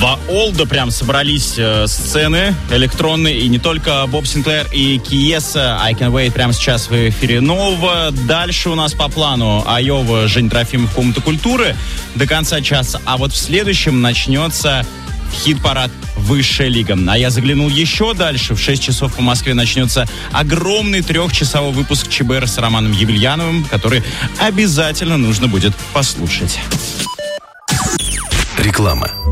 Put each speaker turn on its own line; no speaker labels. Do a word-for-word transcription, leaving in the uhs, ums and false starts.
В Олдо прям собрались э, сцены электронные, и не только Боб Синклер и Киеса. I Can Wait прямо сейчас в эфире нового. Дальше у нас по плану Айова, Жень Трофимов, Комната культуры до конца часа. А вот в следующем начнется хит-парад «Высшая лига». А я заглянул еще дальше. В шесть часов по Москве начнется огромный трехчасовой выпуск ЧБР с Романом Евельяновым, который обязательно нужно будет послушать.
Реклама.